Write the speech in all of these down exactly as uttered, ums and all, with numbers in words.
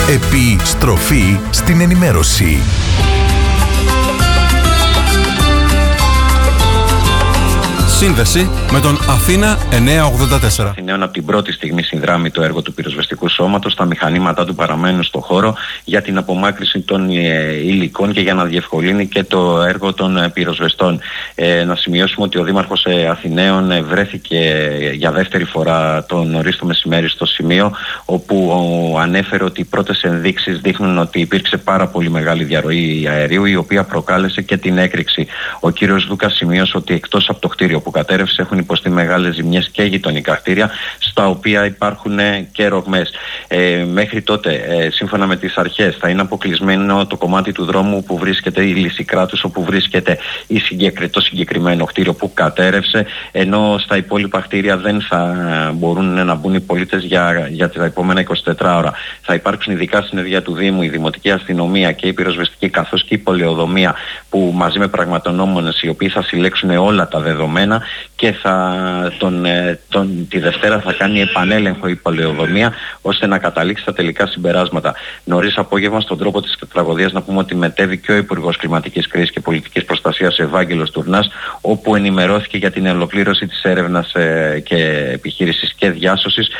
Επιστροφή στην ενημέρωση. Σύνδεση με τον Αθήνα εννιακόσια ογδόντα τέσσερα. Αθηναίων από την πρώτη στιγμή συνδράμει το έργο του πυροσβεστικού σώματος. Τα μηχανήματά του παραμένουν στο χώρο για την απομάκρυνση των ε, υλικών και για να διευκολύνει και το έργο των ε, πυροσβεστών. Ε, να σημειώσουμε ότι ο Δήμαρχος ε, Αθηναίων ε, βρέθηκε για δεύτερη φορά το νωρίς το μεσημέρι στο σημείο, όπου ο, ανέφερε ότι οι πρώτες ενδείξεις δείχνουν ότι υπήρξε πάρα πολύ μεγάλη διαρροή αερίου, η οποία προκάλεσε και την έκρηξη. Ο κύριος Δούκας σημείωσε ότι εκτός από το κτίριο που κατέρευσε έχουν υποστεί μεγάλες ζημιές και γειτονικά κτίρια, στα οποία υπάρχουν και ρογμές. Ε, μέχρι τότε, ε, σύμφωνα με τις αρχές, θα είναι αποκλεισμένο το κομμάτι του δρόμου που βρίσκεται η Λυσικράτους, όπου βρίσκεται η συγκεκρι... το συγκεκριμένο κτίριο που κατέρευσε, ενώ στα υπόλοιπα κτίρια δεν θα μπορούν να μπουν οι πολίτες για, για τα επόμενα είκοσι τέσσερις ώρα. Θα υπάρξουν ειδικά συνεργεία του Δήμου, η Δημοτική Αστυνομία και η Πυροσβεστική, καθώς και η Πολεοδομία, που μαζί με πραγματονόμονες οι οποίοι θα συλλέξουν όλα τα δεδομένα, και θα, τον, τον, τη Δευτέρα θα κάνει επανέλεγχο η Πολεοδομία, ώστε να καταλήξει τα τελικά συμπεράσματα. Νωρίς απόγευμα, στον τρόπο της τραγωδίας, να πούμε ότι μετέβη και ο Υπουργός Κλιματικής Κρίσης και Πολιτικής Προστασίας, Ευάγγελος Τουρνάς, όπου ενημερώθηκε για την ολοκλήρωση της έρευνας ε, και επιχείρησης και διάσωσης,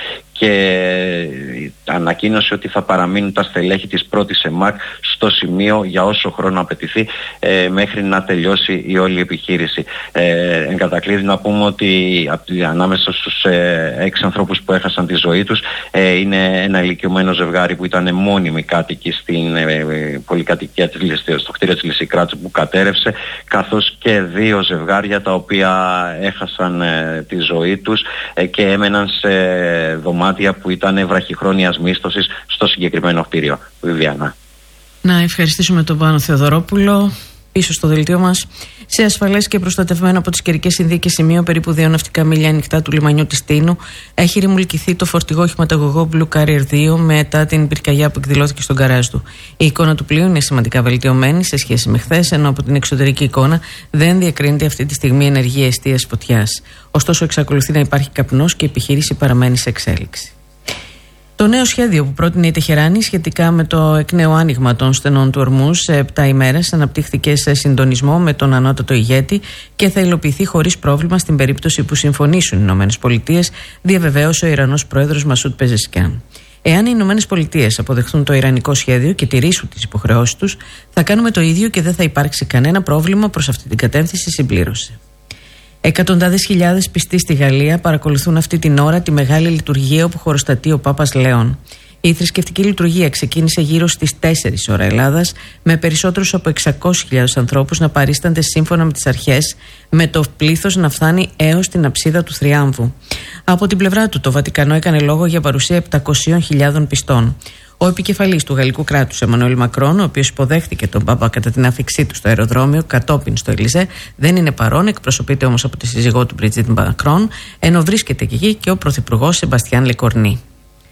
και ανακοίνωσε ότι θα παραμείνουν τα στελέχη της πρώτης ΕΜΑΚ στο σημείο για όσο χρόνο απαιτηθεί, ε, μέχρι να τελειώσει η όλη επιχείρηση. Ε, εν κατακλείδη να πούμε ότι ανάμεσα στους ε, έξι ανθρώπους που έχασαν τη ζωή τους ε, είναι ένα ηλικιωμένο ζευγάρι που ήταν μόνιμοι κάτοικοι στην ε, πολυκατοικία της, στο κτίριο της Λυσικράτους που κατέρευσε, καθώς και δύο ζευγάρια τα οποία έχασαν ε, τη ζωή τους ε, και έμεναν σε δωμάτια που ήταν βραχυχρόνιας μίσθωσης στο συγκεκριμένο κτίριο. Βιβιανά. Να ευχαριστήσουμε τον Πάνο Θεοδωρόπουλο. Πίσω στο δελτίο μας. Σε ασφαλές και προστατευμένο από τις καιρικές συνθήκες σημείο, περίπου δύο ναυτικά μίλια ανοιχτά του λιμανιού της Τίνου, έχει ρημουλκηθεί το φορτηγό οχηματαγωγό Blue Carrier δύο μετά την πυρκαγιά που εκδηλώθηκε στον γκαράζ του. Η εικόνα του πλοίου είναι σημαντικά βελτιωμένη σε σχέση με χθες, ενώ από την εξωτερική εικόνα δεν διακρίνεται αυτή τη στιγμή ενεργή εστίας φωτιάς. Ωστόσο, εξακολουθεί να υπάρχει καπνός και η επιχείρηση παραμένει σε εξέλιξη. Το νέο σχέδιο που πρότεινε η Τεχεράνη σχετικά με το εκ νέου άνοιγμα των στενών του Ορμούζ σε επτά ημέρες αναπτύχθηκε σε συντονισμό με τον ανώτατο ηγέτη και θα υλοποιηθεί χωρίς πρόβλημα στην περίπτωση που συμφωνήσουν οι ΗΠΑ, διαβεβαίωσε ο Ιρανός πρόεδρος Μασούντ Πεζεσκιάν. Εάν οι ΗΠΑ αποδεχθούν το ιρανικό σχέδιο και τηρήσουν τις υποχρεώσεις τους, θα κάνουμε το ίδιο και δεν θα υπάρξει κανένα πρόβλημα προς αυτή την κατεύθυνση, συμπλήρωσε. Εκατοντάδες χιλιάδες πιστοί στη Γαλλία παρακολουθούν αυτή την ώρα τη μεγάλη λειτουργία όπου χωροστατεί ο Πάπας Λέων. Η θρησκευτική λειτουργία ξεκίνησε γύρω στις τέσσερις ώρα Ελλάδας, με περισσότερους από εξακόσιες χιλιάδες ανθρώπους να παρίστανται σύμφωνα με τις αρχές, με το πλήθος να φτάνει έως την αψίδα του Θριάμβου. Από την πλευρά του, το Βατικανό έκανε λόγο για παρουσία επτακόσιες χιλιάδες πιστών. Ο επικεφαλής του γαλλικού κράτους, Εμμανουέλ Μακρόν, ο οποίος υποδέχτηκε τον Πάπα κατά την άφιξή του στο αεροδρόμιο κατόπιν στο Ελιζέ, δεν είναι παρόν, εκπροσωπείται όμως από τη σύζυγό του Μπριτζίτ Μακρόν, ενώ βρίσκεται και εκεί και ο πρωθυπουργός Σεμπαστιάν Λεκορνί.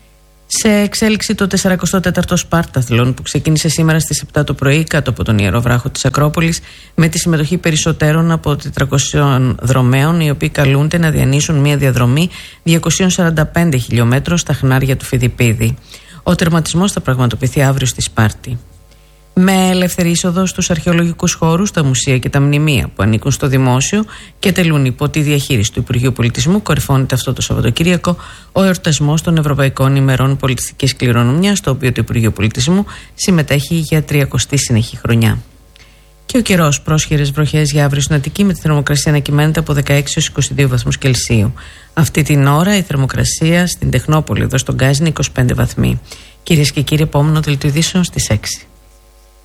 Σε εξέλιξη το σαράντα τέταρτο Σπάρταθλον που ξεκίνησε σήμερα στις επτά το πρωί κάτω από τον Ιερό Βράχο της Ακρόπολης, με τη συμμετοχή περισσότερων από τετρακόσιων δρομέων, οι οποίοι καλούνται να διανύσουν μια διαδρομή διακόσιες σαράντα πέντε χιλιόμετρων στα χνάρια του Φιδιππίδη. Ο τερματισμός θα πραγματοποιηθεί αύριο στη Σπάρτη. Με ελεύθερη είσοδο στους αρχαιολογικούς χώρους, τα μουσεία και τα μνημεία που ανήκουν στο δημόσιο και τελούν υπό τη διαχείριση του Υπουργείου Πολιτισμού, κορυφώνεται αυτό το Σαββατοκύριακο ο εορτασμός των Ευρωπαϊκών ημερών πολιτιστικής κληρονομιάς, στο οποίο το Υπουργείο Πολιτισμού συμμετέχει για τριακοστή συνεχή χρονιά. Και ο καιρός, πρόσχερες βροχές για αύριο στην Αττική, με τη θερμοκρασία να κυμαίνεται από δεκαέξι έως είκοσι δύο βαθμούς Κελσίου. Αυτή την ώρα η θερμοκρασία στην Τεχνόπολη, εδώ στον Γκάζι, είναι είκοσι πέντε βαθμοί. Κυρίες και κύριοι, επόμενο δελτίο ειδήσεων στις έξι.